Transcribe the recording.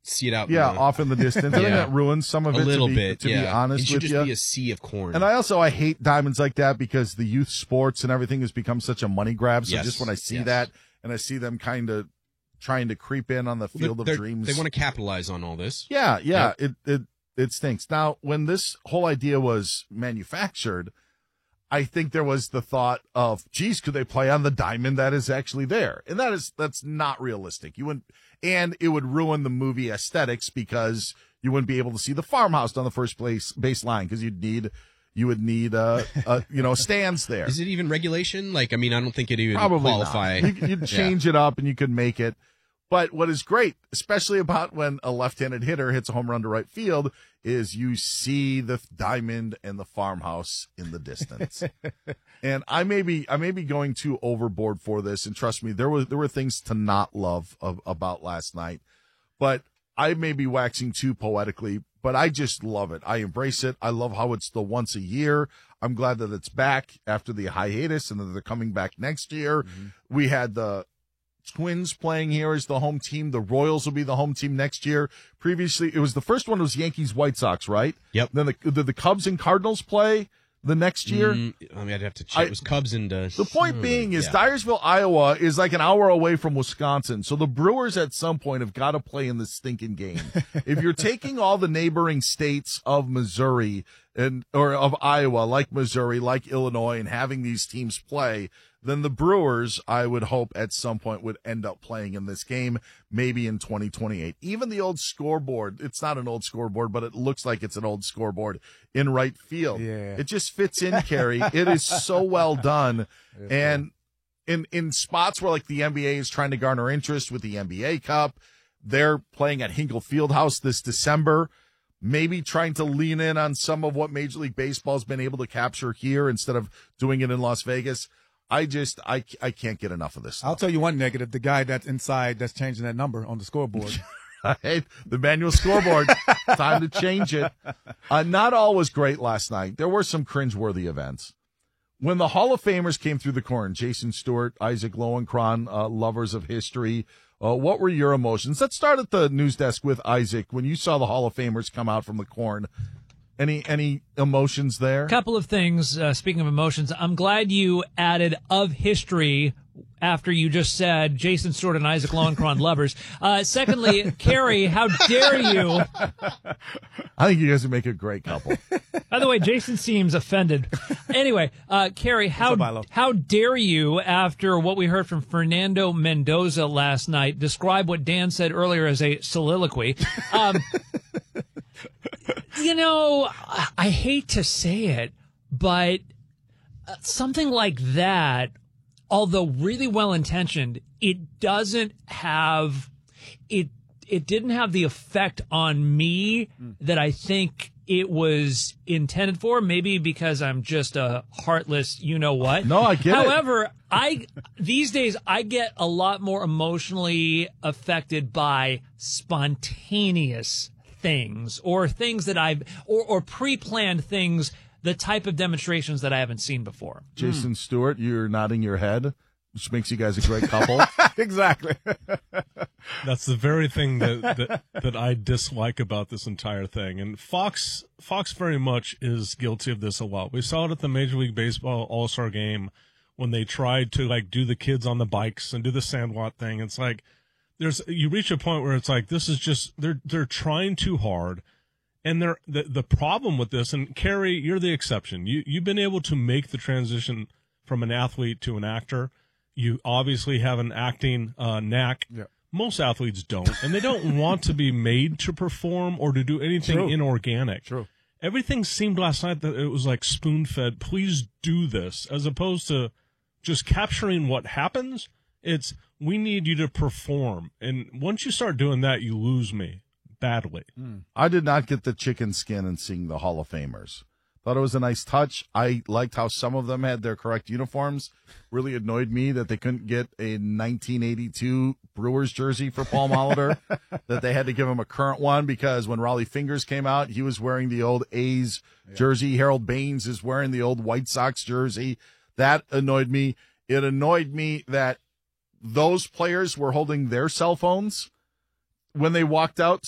see it out. Off in the distance. I think that ruins some of it. A little bit, to be honest with you. It should just be a sea of corn. And I hate diamonds like that because the youth sports and everything has become such a money grab. So just when I see that and I see them kind of trying to creep in on the field of dreams. They want to capitalize on all this. Yeah. It stinks. Now, when this whole idea was manufactured, I think there was the thought of, geez, could they play on the diamond that is actually there? And that's not realistic. And it would ruin the movie aesthetics because you wouldn't be able to see the farmhouse on the first baseline because you would need stands there. Is it even regulation? I don't think it even Probably qualify. You'd change it up and you could make it. But what is great, especially about when a left-handed hitter hits a home run to right field, is you see the diamond and the farmhouse in the distance. And I may be going too overboard for this, and trust me, there were things to not love about last night. But I may be waxing too poetically, but I just love it. I embrace it. I love how it's the once a year. I'm glad that it's back after the hiatus and that they're coming back next year. Mm-hmm. We had the Twins playing here as the home team. The Royals will be the home team next year. Previously, it was the first one was Yankees, White Sox, right? Yep. Then the Cubs and Cardinals play the next year. I'd have to check. It was Cubs and the point being is Dyersville, Iowa is like an hour away from Wisconsin. So the Brewers at some point have got to play in this stinking game. If you're taking all the neighboring states of Missouri or of Iowa, like Missouri, like Illinois, and having these teams play, then the Brewers, I would hope at some point would end up playing in this game, maybe in 2028. Even the old scoreboard, it's not an old scoreboard, but it looks like it's an old scoreboard in right field. Yeah. It just fits in, Carrie. It is so well done. And in spots where the NBA is trying to garner interest with the NBA Cup, they're playing at Hinkle Fieldhouse this December, maybe trying to lean in on some of what Major League Baseball's been able to capture here instead of doing it in Las Vegas. I can't get enough of this stuff. I'll tell you one negative. The guy that's inside that's changing that number on the scoreboard. Hey, the manual scoreboard. Time to change it. Not all was great last night. There were some cringeworthy events. When the Hall of Famers came through the corn, Jason Stewart, Isaac Lowenkron, lovers of history, what were your emotions? Let's start at the news desk with Isaac. When you saw the Hall of Famers come out from the corn, any emotions there? Couple of things. Speaking of emotions, I'm glad you added of history after you just said Jason Stewart and Isaac Lowenkron lovers. Secondly, Carrie, how dare you? I think you guys would make a great couple. By the way, Jason seems offended. Anyway, Carrie, how dare you, after what we heard from Fernando Mendoza last night, describe what Dan said earlier as a soliloquy? I hate to say it, but something like that, although really well-intentioned, it didn't have the effect on me that I think it was intended for. Maybe because I'm just a heartless you-know-what. No, I get it. However, these days I get a lot more emotionally affected by spontaneous things or things that or pre-planned things, the type of demonstrations that I haven't seen before. Jason Stewart, you're nodding your head, which makes you guys a great couple. Exactly. That's the very thing that I dislike about this entire thing. And Fox very much is guilty of this a lot. We saw it at the Major League Baseball All-Star Game when they tried to do the kids on the bikes and do the Sandlot thing. It's you reach a point where it's this is just they're trying too hard, and the problem with this. And Carrie, you're the exception. You've been able to make the transition from an athlete to an actor. You obviously have an acting knack. Yeah. Most athletes don't, and they don't want to be made to perform or to do anything inorganic. True. Everything seemed last night that it was spoon-fed. Please do this, as opposed to just capturing what happens. It's, we need you to perform. And once you start doing that, you lose me badly. I did not get the chicken skin in seeing the Hall of Famers. Thought it was a nice touch. I liked how some of them had their correct uniforms. Really annoyed me that they couldn't get a 1982 Brewers jersey for Paul Molitor, that they had to give him a current one because when Raleigh Fingers came out, he was wearing the old A's jersey. Harold Baines is wearing the old White Sox jersey. That annoyed me. It annoyed me that those players were holding their cell phones when they walked out.